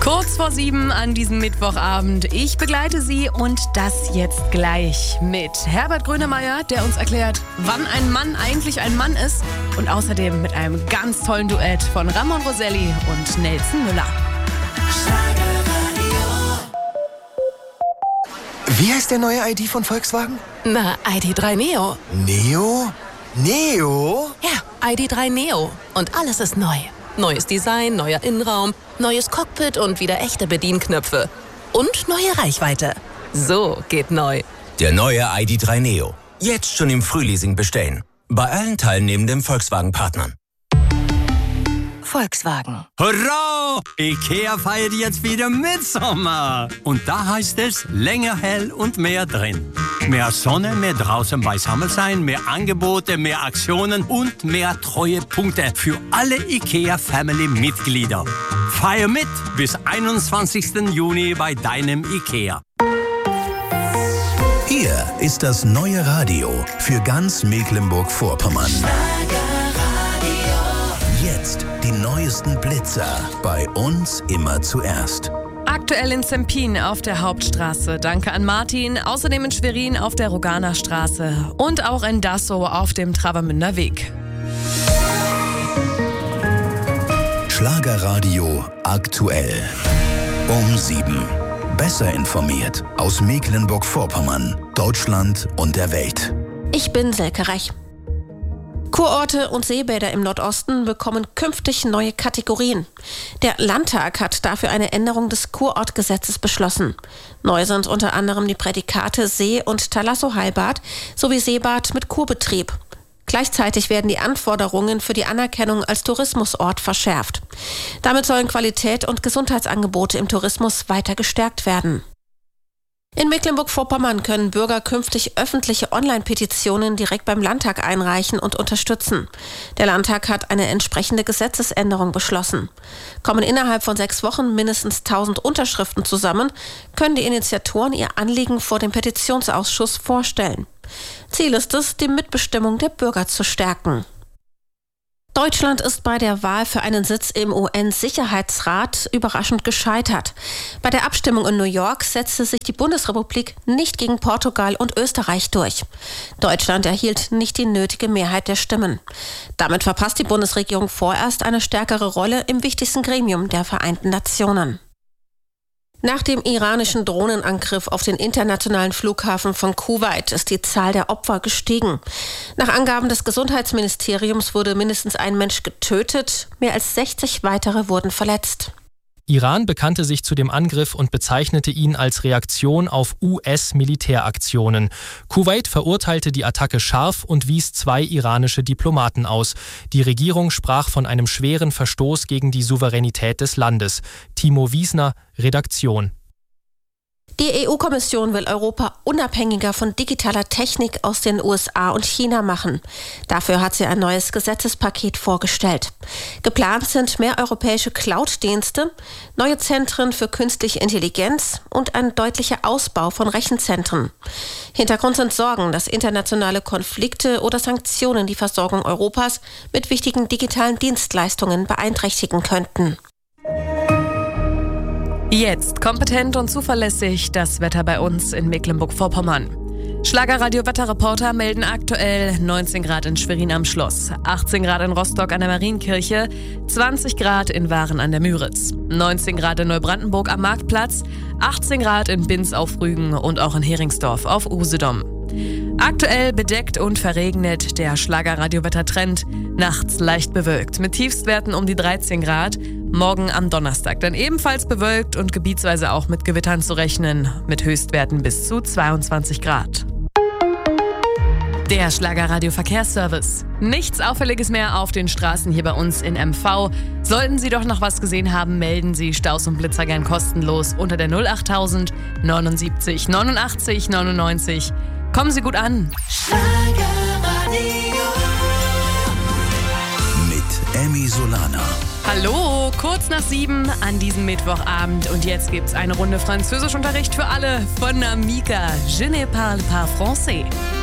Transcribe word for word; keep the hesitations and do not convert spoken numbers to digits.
Kurz vor sieben an diesem Mittwochabend. Ich begleite Sie und das jetzt gleich mit Herbert Grönemeyer, der uns erklärt, wann ein Mann eigentlich ein Mann ist. Und außerdem mit einem ganz tollen Duett von Ramon Roselli und Nelson Müller. Wie heißt der neue I D von Volkswagen? Na, I D drei Neo. Neo? Neo? Ja, I D drei Neo. Und alles ist neu. Neues Design, neuer Innenraum, neues Cockpit und wieder echte Bedienknöpfe. Und neue Reichweite. So geht neu. Der neue I D drei Neo. Jetzt schon im Frühleasing bestellen. Bei allen teilnehmenden Volkswagen-Partnern. Volkswagen. Hurra! IKEA feiert jetzt wieder Mitsommer. Und da heißt es länger hell und mehr drin. Mehr Sonne, mehr draußen beisammen sein, mehr Angebote, mehr Aktionen und mehr Treuepunkte für alle IKEA-Family-Mitglieder. Feier mit bis einundzwanzigsten Juni bei deinem IKEA. Hier ist das neue Radio für ganz Mecklenburg-Vorpommern. Jetzt die neuesten Blitzer. Bei uns immer zuerst. Aktuell in Zempin auf der Hauptstraße. Danke an Martin. Außerdem in Schwerin auf der Roganer-Straße. Und auch in Dassow auf dem Travemünder Weg. Schlagerradio aktuell. Um sieben. Besser informiert aus Mecklenburg-Vorpommern, Deutschland und der Welt. Ich bin Selke Reich. Kurorte und Seebäder im Nordosten bekommen künftig neue Kategorien. Der Landtag hat dafür eine Änderung des Kurortgesetzes beschlossen. Neu sind unter anderem die Prädikate See- und Thalasso-Heilbad sowie Seebad mit Kurbetrieb. Gleichzeitig werden die Anforderungen für die Anerkennung als Tourismusort verschärft. Damit sollen Qualität und Gesundheitsangebote im Tourismus weiter gestärkt werden. In Mecklenburg-Vorpommern können Bürger künftig öffentliche Online-Petitionen direkt beim Landtag einreichen und unterstützen. Der Landtag hat eine entsprechende Gesetzesänderung beschlossen. Kommen innerhalb von sechs Wochen mindestens tausend Unterschriften zusammen, können die Initiatoren ihr Anliegen vor dem Petitionsausschuss vorstellen. Ziel ist es, die Mitbestimmung der Bürger zu stärken. Deutschland ist bei der Wahl für einen Sitz im U N-Sicherheitsrat überraschend gescheitert. Bei der Abstimmung in New York setzte sich die Bundesrepublik nicht gegen Portugal und Österreich durch. Deutschland erhielt nicht die nötige Mehrheit der Stimmen. Damit verpasst die Bundesregierung vorerst eine stärkere Rolle im wichtigsten Gremium der Vereinten Nationen. Nach dem iranischen Drohnenangriff auf den internationalen Flughafen von Kuwait ist die Zahl der Opfer gestiegen. Nach Angaben des Gesundheitsministeriums wurde mindestens ein Mensch getötet, mehr als sechzig weitere wurden verletzt. Iran bekannte sich zu dem Angriff und bezeichnete ihn als Reaktion auf U S-Militäraktionen. Kuwait verurteilte die Attacke scharf und wies zwei iranische Diplomaten aus. Die Regierung sprach von einem schweren Verstoß gegen die Souveränität des Landes. Timo Wiesner, Redaktion. Die E U-Kommission will Europa unabhängiger von digitaler Technik aus den U S A und China machen. Dafür hat sie ein neues Gesetzespaket vorgestellt. Geplant sind mehr europäische Cloud-Dienste, neue Zentren für künstliche Intelligenz und ein deutlicher Ausbau von Rechenzentren. Hintergrund sind Sorgen, dass internationale Konflikte oder Sanktionen die Versorgung Europas mit wichtigen digitalen Dienstleistungen beeinträchtigen könnten. Jetzt kompetent und zuverlässig das Wetter bei uns in Mecklenburg-Vorpommern. Schlagerradio-Wetterreporter melden aktuell neunzehn Grad in Schwerin am Schloss, achtzehn Grad in Rostock an der Marienkirche, zwanzig Grad in Waren an der Müritz, neunzehn Grad in Neubrandenburg am Marktplatz, achtzehn Grad in Binz auf Rügen und auch in Heringsdorf auf Usedom. Aktuell bedeckt und verregnet der Schlagerradio-Wettertrend. Nachts leicht bewölkt mit Tiefstwerten um die dreizehn Grad. Morgen am Donnerstag dann ebenfalls bewölkt und gebietsweise auch mit Gewittern zu rechnen. Mit Höchstwerten bis zu zweiundzwanzig Grad. Der Schlagerradio-Verkehrsservice. Nichts Auffälliges mehr auf den Straßen hier bei uns in M V. Sollten Sie doch noch was gesehen haben, melden Sie Staus und Blitzer gern kostenlos unter der null achttausend neunundsiebzig neunundachtzig neunundneunzig. Kommen Sie gut an. Mit Emmy Solana. Hallo, kurz nach sieben an diesem Mittwochabend. Und jetzt gibt's eine Runde Französischunterricht für alle von Namika. Je ne parle pas français.